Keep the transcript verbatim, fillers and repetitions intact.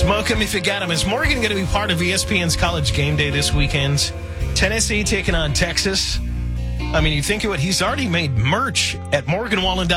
Smoke 'em if you got 'em. Is Morgan going to be part of E S P N's College Game Day this weekend? Tennessee taking on Texas. I mean, you think of it, he's already made merch at Morgan Wallen.